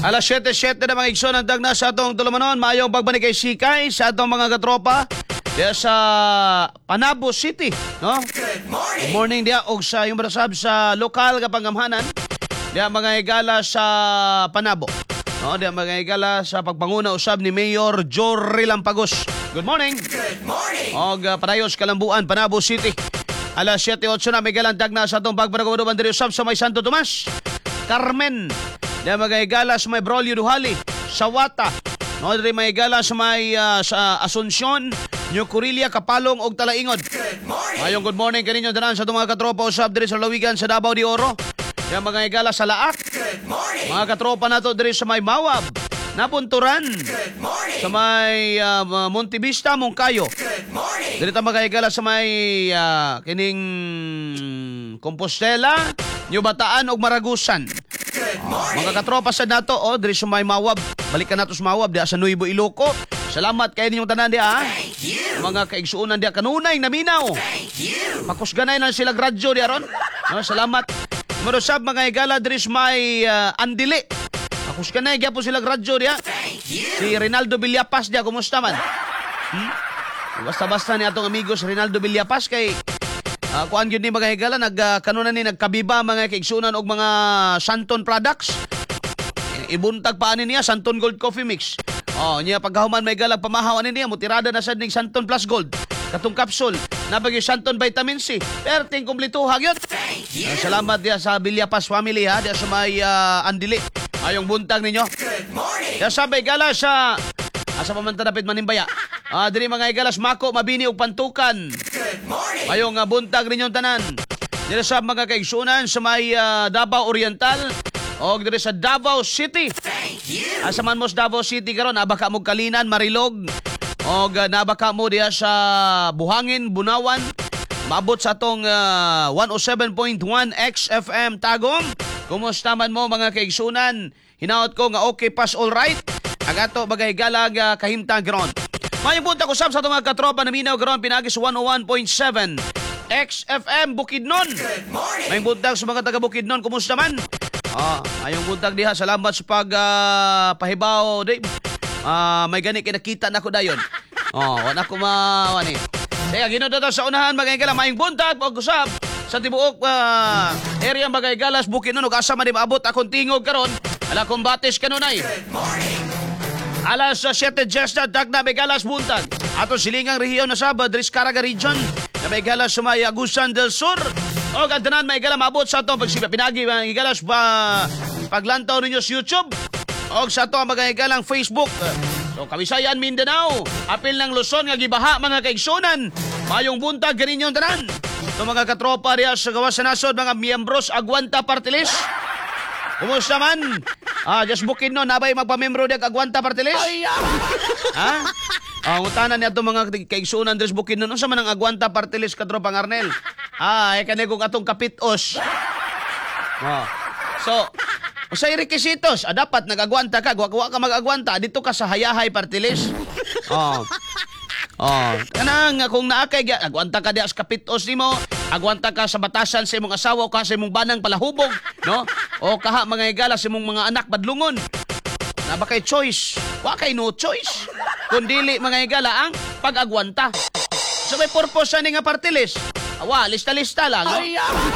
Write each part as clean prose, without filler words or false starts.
Alas 7:07 na mga igsoon ang dagna sa atong tulumanon. Mayong pagbalik kay Sikay sa atong mga katropa diya sa Panabo City, no? Good morning diya og sa yung barasab sa lokal nga pangamhanan. Diya mga higala sa Panabo. No, diya mga higala sa pagpanguna usab ni Mayor Jory Lampagos. Good morning. Good morning. Og Parayos Kalambuan, Panabo City. Alas 7:08 na may galandag na sa itong pagpanaguduban diri usab sa may Santo Tomas. Carmen. Diya magahigala sa may Brolio Duhali, Sawata. No, diri mahigala sa may sa Asuncion, New Corilia, Kapalong og Talaingod. Good morning. Mayong good morning kaninyo tanan sa itong mga katropa usab diri sa Lawigan sa Davao de Oro. Diya magahigala sa Laak. Good morning. Mga katropa nato diri sa may Mawab, Napunturan, Good morning. sa may Montevista, Moncayo. Good morning. Dili ta magahigala sa may kining Compostela, New Bataan ug Maragusan. Good morning. Mga katropa sa nato diri sa may Mawab. Balikan nato sa Mawab diha sa Nuevo Iloco. Salamat kay ninyong tanan diha. Thank you. Mga kaigsuonan diha kanunay naminaw. Thank you. Pakusganay na sila gradyo diha ron. No, salamat. Numero sab mga higala diri sa may Andili. Pakusganay gyapon sila gradyo diha. Thank you. Si Rinaldo Villapas diha, kumusta man? Basta-basta ni atong amigos Rinaldo Villapas kay kuan gyud ni mga higala kanunan ni nagkabiba mga kaigsunan og mga Santon products. Ibuntag pa ani niya Santon Gold Coffee Mix. Niya pagkahuman may higala pamahaw ani niya mutirada na sad ning Santon Plus Gold. Katong capsule nabagi Santon Vitamin C. Perting kumpletuha gyud. Thank you. Salamat diya sa Villapas family diya sa may Andili. Ayong buntag ninyo. Good morning. Diya sa may higala sa asa pa man tanapit manimbaya. Diri mga higala Mako, Mabini ug Pantukan. Good morning. Ayong buntag ninyong tanan. Diri sa mga kaigsunan sa may Davao Oriental o diri sa Davao City. Thank you. Asa man mo sa Davao City karon, nabaka mo Kalinan, Marilog o nabaka mo diya sa Buhangin, Bunawan. Maabot sa atong 107.1 XFM Tagum. Kumusta man mo mga kaigsunan? Hinaot ko nga okay pass all right. Agato bagay galag kahimtang gron. Mayong punta ko sab sa itong mga katropa na minaw karon pinagi sa 101.7 XFM Bukidnon. Good morning. Mayong buntag sa mga taga Bukidnon, kumusta man? Mayong buntag diha, salamat sa pahibaw, Dave. May gani kinakita na ko dayon. Wala ko mawani. Kaya ginod na sa unahan, magigala, mayong buntag, pag-usap sa tibuok area Bagaygalas, Bukidnon, ug asa man di maabot akong tingog karon. Ala kong batis kanunay. Good morning. Alas 7 Jesta, Tagna, Begalas, Buntag. Ato silingang rehiyon na Sabad, Riscaraga Region, na Begalas, Sumay, Agusan del Sur. O gantanan, may gala mabot sa ito. Pagsipa, pinagi, mga Begalas, paglantaw ninyo sa YouTube. O sa ito, mga Begalang Facebook. So, Kabisayan, Mindanao. Apil ng Luzon, nga gibaha, mga kaigsunan. Mayong buntag, ganin yung tanan. So, mga katropa riya sa gawas sa nasod, mga miyembros, Agwanta Partilis. Kumusta man? Just bookin no, nabay magpamembro diya Agwanta Partilis? Utanan niya itong mga kaigsunan Dres bookin no. Sa man ang Agwanta Partilis katropang Arnel? Kanigong atong kapitos. So, sa requisitos, dapat nag-agwanta ka. Wa ka mag-agwanta, dito ka sa Hayahay Partilis. Kanang kung naakay agwanta ka diya sa kapitos nimo, agwanta ka sa batasan sa imong asawa o ka sa imong banang palahubog, no? O kaha mga higala sa imong mga anak badlungon. Na ba kay choice? Wa kay no choice. Kundili mga higala ang pag-agwanta. So may purpose sa nga party list. Lista-lista lang, no?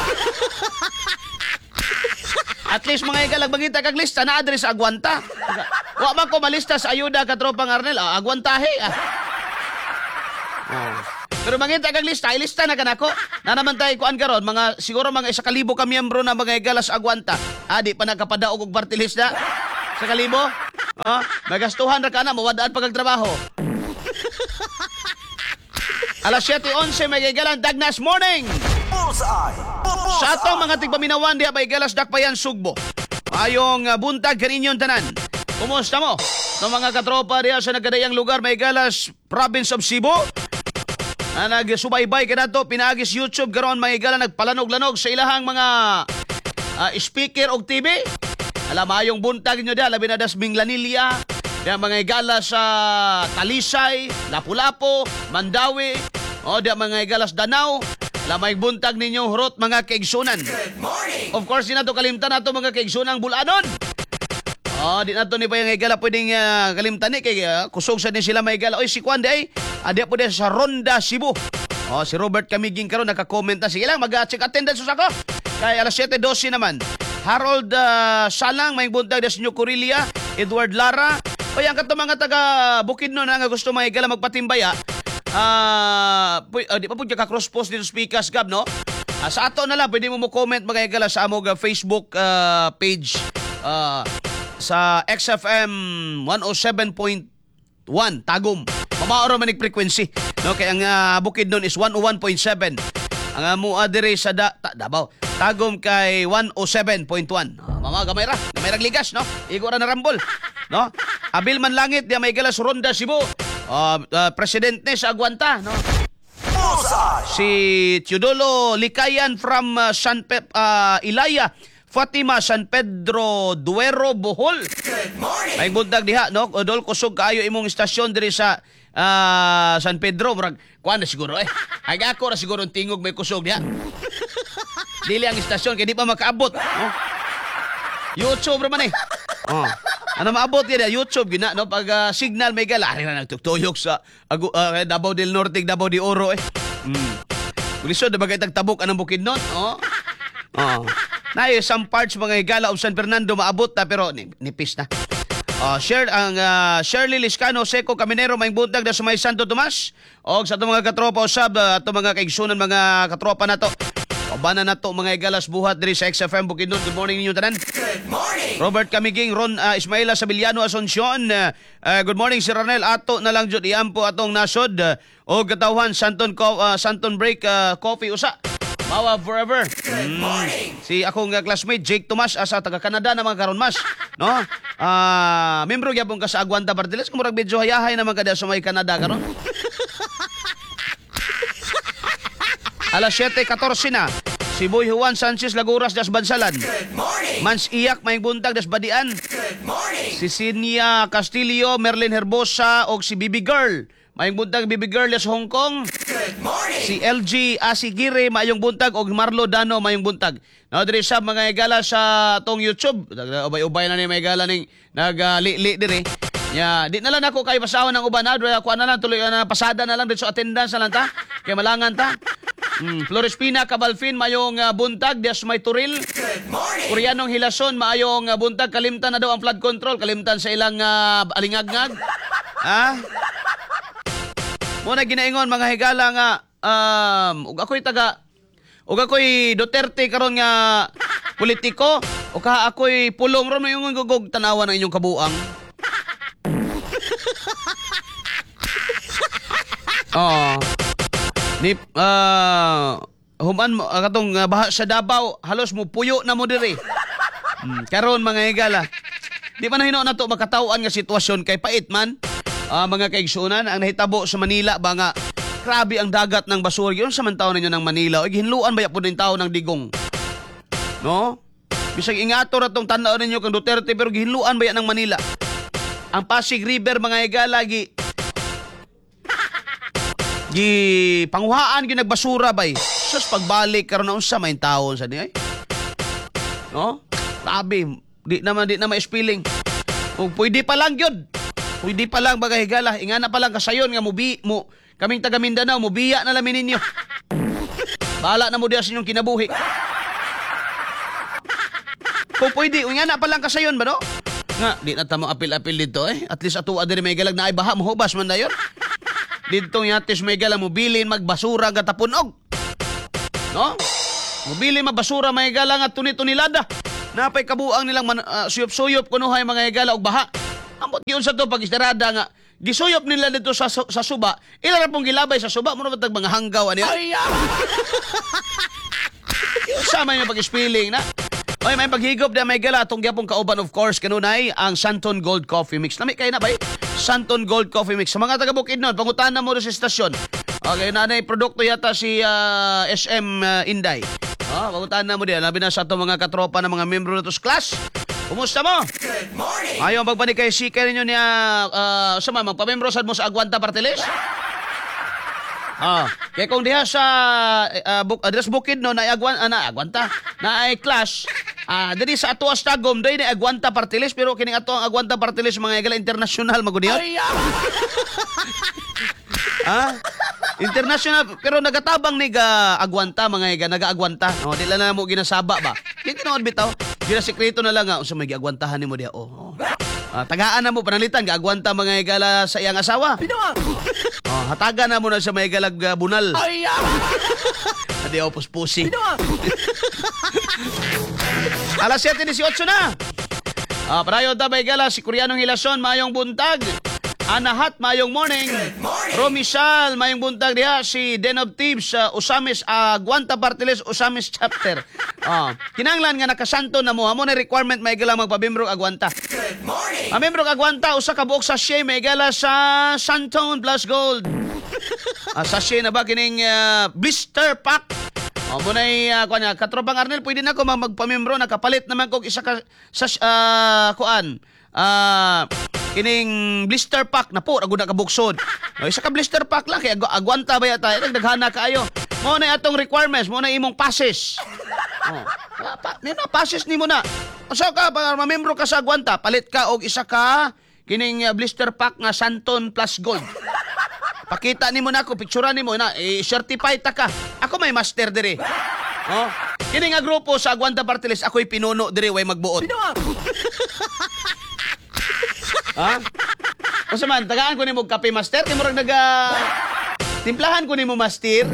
At least mga higala magita kag lista na address agwanta. Wa man ko malista sa ayuda ka tropang Arnel, agwantahe. Pero mangita kag lista, ilista na kanako. Na naman tayo kuan karon, mga siguro mga 1,000 ka miyembro na mga galas agwanta. Di pa nagkapadaog og party list na. 1,000? Magastuhan ra kana mawadaan pag trabaho. Alas 7:11 may galan Dagnas morning. Sa atong mga tigpaminawan diha may galas Dakpayan Sugbo. Ayong buntag kaninyon tanan. Kumusta mo? No mga katropa diha sa nagkadayang lugar may galas Province of Cebu. Nagsubaybay ka na to, pinagis YouTube karon mga higala nagpalanog-lanog sa ilahang mga speaker og TV. Alam ayong buntag nyo diha, labi na das Minglanilla, diha mga higala sa Talisay, Lapu-Lapu, Mandawi, diha mga higala sa Danau. Alam ay buntag ninyo hurot mga kaigsunan. Good morning. Of course, di na to kalimtan na to mga kaigsunang bulanon. Oh, di na to ni pa yung igala pwedeng kalimtan ni kay kusog sa ni sila may igala. Oy si Juan day, adi po sa Ronda Cebu. Oh, si Robert Camiging karon naka-comment na. Sige lang, mag-check attendance sa ako. Kay alas 7:12 naman. Harold Salang, may buntag des New Corelia, Edward Lara. Oy, ang kato mga taga Bukidnon nga gusto may igala magpatimbaya. Di pa po ka-cross-post dito speakers gab, no? Sa ato na lang, pwede mo comment mga igala sa among Facebook page sa XFM 107.1 Tagum. Pamaoro manig frequency. No, kay ang Bukidnon is 101.7. Ang mua dire sa Davao, Tagum kay 107.1. Mama gamay ra ligas, no? Igo ra na rambol, no? Abil man langit di may galas Ronda Cebu. Presidente sa Aguanta, no? Si Teodolo Likayan from Ilaya, Fatima San Pedro Duero, Bohol. Good morning. May buntag diha, no? Odol kusog kaayo imong istasyon diri sa San Pedro. Murag kuan na siguro Ay ako ra siguro tingog may kusog diha. Dili ang istasyon kay di pa makaabot, no? YouTube ra man Oh. Ano maabot yan, YouTube gina, no? Pag signal may gala, ari na nagtugtuyok sa Davao del Norte, Davao de Oro Gulisod na bagay tagtabok anong Bukidnon, na some parts mga higala of San Fernando maabot na pero nipis na. Shirley Liscano, Seco Caminero, may buntag na sa may Santo Tomas. O sa itong mga katropa usab, itong mga kaigsunan, mga katropa na to. Bana na to mga igalas buhat diri sa XFM Bukidnon. Good morning ninyo tanan. Good morning. Robert Camiging, Ron Ismaila Sabiliano Asuncion. Good morning si Ranel. Ato na lang jud iampo atong nasod. O katawhan Santon Break Coffee usa. Mawa forever. Good morning. Si akong classmate Jake Tomas asa taga Canada naman karon mas, no? Membro gyapon ka sa Aguanta Bartiles, kumurag medyo hayahay naman kada sa may Canada karon. Alas 7:14 na. Si Boy Juan Sanchez Laguras das Bansalan. Good morning. Mans Iyak may buntag das Badian. Good morning. Si Sinia Castillo, Merlin Herbosa og si Bibi Girl. Mayong buntag Bibi Girl das Hong Kong. Good morning. Si LG Asigire mayong buntag og Marlo Dano mayong buntag. Now diri sa mga igala sa tong YouTube. Ubay-ubay na ni may igala ning nagli diri. Ya, di na lang ako kay pasahon ng uban na, ako na lang tuloy na pasada na lang dito sa attendance na lang ta. Kay malangan ta. Flores Pina Cabalfin mayong buntag dias may Turil. Good morning. Koreanong Hilason maayong buntag, kalimtan na daw ang flood control, kalimtan sa ilang alingagngag. Muna ginaingon mga higala nga ug ako'y Duterte karon nga politiko o ako'y pulong ron yung gugog tanawan ng inyong kabuang. Human mo katong baha sa Davao halos mo puyo na mo diri. Karon mga higala, di man hino na to makatawaan nga sitwasyon kay pait man. Mga kaigsunan ang nahitabo sa Manila ba nga grabe ang dagat ng basura. Yun sa man tao ninyo ng Manila. O hinluan ba po din tao ng digong? No? Bisag ingato na itong tanaw ninyo kang Duterte pero gihinluan ba yan ng Manila? Ang Pasig River mga igalagi panguhaan ginagbasura bay. Sus pagbalik karon na unsa may taon sa niya. No? Grabe, di naman spilling. Kung pwede pa lang yun. Pwede pa lang bagay higala. Ingana pa lang kasayon nga mo kaming taga Mindanao mubiya na lamin ninyo. Bahala na mo diya sa inyong kinabuhi. Kung pwede, ingana pa lang kasayon ba no? Nga, di na tamo apil-apil dito At least atuwa diri may galag na ay baha mohubas man dayon. Dito yatis may galang mobilin magbasura gatapunog. No? Mobilin magbasura may galang at tuni-tunilada. Napay kabuang nilang suyop-suyop kunuhay mga higala og baha. Ambot yun sa to pag istarada nga gisuyop nila dito sa suba. Ilan pong gilabay sa suba mo na batag mga hanggaw ani. Sama yung pag-spilling na. Oy, may paghigop na may gala atong gyapong kauban of course kanunay ang Santon Gold Coffee Mix. Lami kay na bay? Santon Gold Coffee Mix. Sa mga taga Bukidnon, pangutana mo sa istasyon. Okay, nanay produkto yata si SM Inday. Pangutana mo diyan. Labi na sa atong mga katropa ng mga membro nito sa class. Kumusta mo? Good morning. Ayaw magpanik kay sika ninyo niya magpamembro sad mo sa Aguanta Partiles? Kaya kung diha sa address Bukidnon na Aguanta na ay class, Diri sa ato astagom day ni Agwanta Partilis pero kining ato ang Agwanta Partilis mga igala international maguniyon. International pero nagatabang ni ga Agwanta mga iga nagaagwanta. Oh, di lang na mo ginasaba ba. Di tinuod bitaw. Gina sekreto na lang unsa may giagwantahan nimo diha. Tagaan na mo panalitan gaagwanta mga igala sa iyang asawa. Hatagan na mo na sa may galag bunal. Adi puspusi. Alas 7:18 na. Parayo ta may gala si Koreanong Hilason mayong buntag. Anahat mayong morning. morning. Romishal mayong buntag diha si Den of Thieves Usamis Agwanta Partiles Usamis chapter. Kinanglan nga nakasanto na mo amo na requirement may gala magpabimbrog Agwanta. Good morning. Membro Agwanta usa ka buok sachet may gala sa Santone Plus Gold. Sachet na ba kining blister pack? Munay katropang Arnel pwede na ko magpamembro nakapalit naman kog isa ka kining blister pack na po agud ka buksod. Isa ka blister pack lang kay Agwanta ba yata nagdaghana kaayo. Mo na atong requirements, mo na imong passes. Passes nimo na. Usa ka para mamembro ka sa Agwanta, palit ka og isa ka kining blister pack nga Santon Plus Gold. Pakita nimo na ako, picturean nimo na, certify ta ka. Ako may master dire. Kini nga grupo sa Agwanta Partilis, ako'y pinuno dire way magbuot. Usa man, tagaan ko nimo kape master, kay murag timplahan ko nimo master.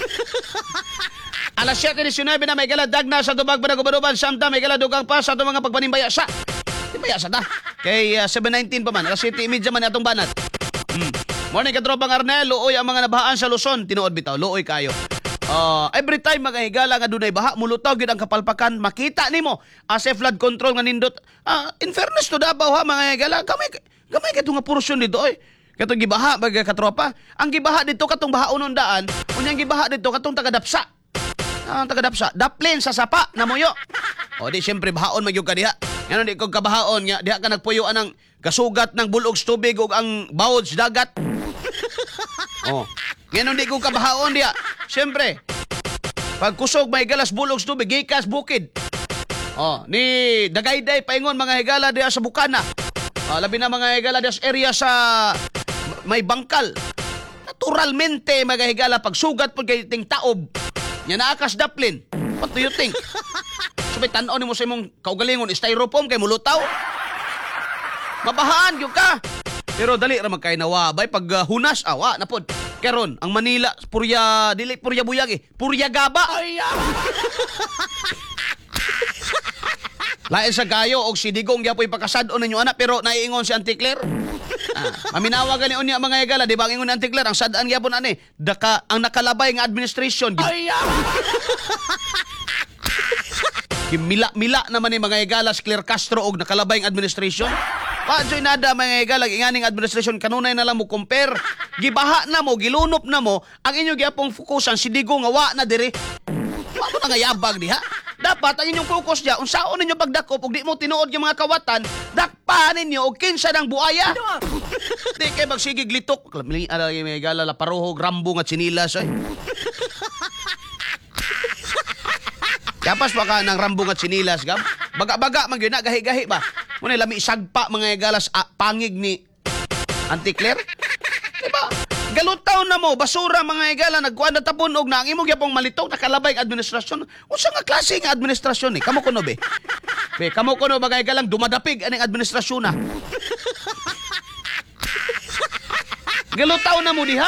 Alas 7:19 na may gala dagna sa tubag Banagubanuban, samtang may gala dugang pa sa atong mga pagpanimbaya sa. Timbaya sa ta. Kay 7:19 pa man, alas 7:30 man atong banat. Morning katropang Arnel, luoy ang mga nabahaan sa Luzon. Tinuod bitaw, luoy kayo. Every time mga higala nga dunay baha, mulutaw gid ang kapalpakan, makita nimo as flood control nga nindot. In fairness to Davao ha mga higala, gamay kadto nga porsyon dito oy. Katong gibaha baga katropa. Ang gibaha dito katong baha unon daan, unyang gibaha dito katong taga-Dapsa. Taga-Dapsa, daplin sa sapa na muyo. Di syempre bahaon magyud ka diha. Ngano di ko kabahaon nga diha ka nagpuyoan ng gasugat ng bulog sa tubig ug ang bawod sa dagat. Ngayon di ko kabahaon diya. Siyempre, pag kusog may galas bulog sa tubig, gikas bukid. Ni Dagayday paingon mga higala diya sa Bukana. Labi na mga higala diya sa area sa may bangkal. Naturalmente mga higala pag sugat po kay ting taob. Nya naakas daplin. What do you think? Subay tan-on nimo sa imong kaugalingon styrofoam kay mulutaw. Mabahaan gyud ka. Pero dali ra magkay nawabay pag hunas awa na pod. Karon ang Manila dili purya buyag purya gaba. Lain sa gayo og si Digong gyapoy pakasad-on ninyo anak pero naiingon si Auntie Claire. Maminawa gani unya mga higala di ba ingon ni Auntie Claire ang sad-an gyapon ani ang nakalabay nga administration. Mila naman ni mga higala si Claire Castro og nakalabay nga administration. Paansoy nada mga higala inganing administration kanunay na lang mo compare. Gibaha na mo, gilunop na mo ang inyo gyapong fokusan si Digong nga wa na dire. Wa mo nga yabag diha. Dapat ang inyong focus diya unsaon ninyo pagdakop ug di mo tinuod yung mga kawatan, dakpan ninyo og kinsa ng buaya. Di kay magsigig litok. Mga higala la paruhog rambo nga chinilas ay. Kapas pa ka ng rambo nga chinilas gab. Baga-baga man gyud na gahi-gahi ba. Muna lami sagpa mga galas pangig ni Auntie Claire. Diba? Galutaw na mo, basura mga igala, nagkuhan na tapon og na ang imong yapong malitok nakalabay ang administrasyon. Unsa nga klase nga administrasyon ni? Kamo kuno be? Kamo kuno mga igalang dumadapig aning administrasyon na. Galutaw na mo diha.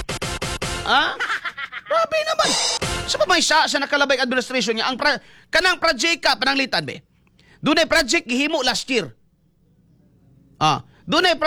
Grabe naman. Sa pa may sa nakalabay administrasyon niya, kanang project ka pananglitan be. Dunay project gihimo last year. Dunay